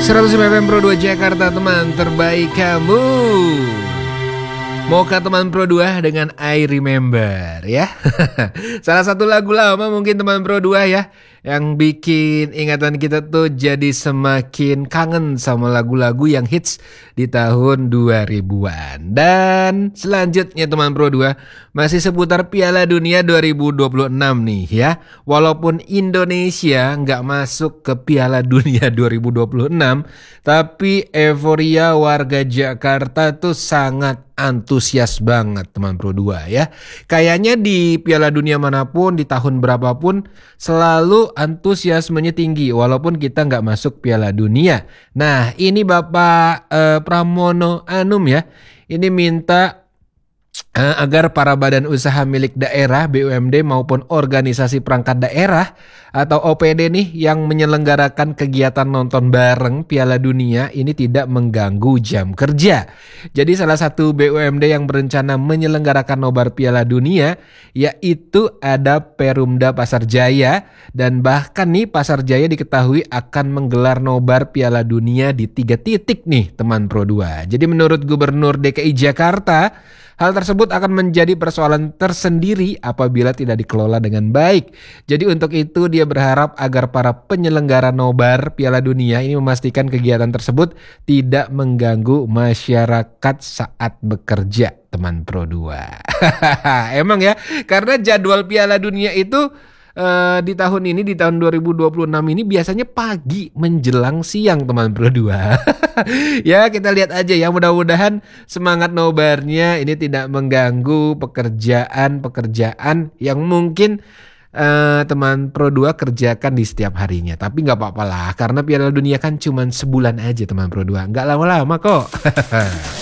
105 FM Pro 2 Jakarta, teman terbaik kamu. Mau ke teman Pro 2 dengan I Remember ya. Salah satu lagu lama mungkin teman Pro 2 ya, yang bikin ingatan kita tuh jadi semakin kangen sama lagu-lagu yang hits di tahun 2000-an. Dan selanjutnya teman Pro 2 masih seputar Piala Dunia 2026 nih ya. Walaupun Indonesia nggak masuk ke Piala Dunia 2026, tapi euforia warga Jakarta tuh sangat antusias banget teman Pro 2 ya. Kayaknya di Piala Dunia manapun, di tahun berapapun, selalu antusiasmenya tinggi walaupun kita nggak masuk Piala Dunia. Nah ini Bapak Pramono Anum ya, ini minta agar para badan usaha milik daerah, BUMD maupun organisasi perangkat daerah atau OPD nih yang menyelenggarakan kegiatan nonton bareng Piala Dunia ini tidak mengganggu jam kerja. Jadi salah satu BUMD yang berencana menyelenggarakan nobar Piala Dunia yaitu ada Perumda Pasar Jaya, dan bahkan nih Pasar Jaya diketahui akan menggelar nobar Piala Dunia di 3 titik nih teman Pro 2. Jadi menurut Gubernur DKI Jakarta, hal tersebut akan menjadi persoalan tersendiri apabila tidak dikelola dengan baik. Jadi untuk itu dia berharap agar para penyelenggara nobar Piala Dunia ini memastikan kegiatan tersebut tidak mengganggu masyarakat saat bekerja, teman Pro 2. Emang ya, karena jadwal Piala Dunia itu di tahun ini, di tahun 2026 ini biasanya pagi menjelang siang teman Pro 2. Ya kita lihat aja ya, mudah-mudahan semangat nobarnya ini tidak mengganggu pekerjaan yang mungkin teman Pro 2 kerjakan di setiap harinya. Tapi gak apa-apa lah, karena Piala Dunia kan cuma sebulan aja teman Pro 2, gak lama-lama kok.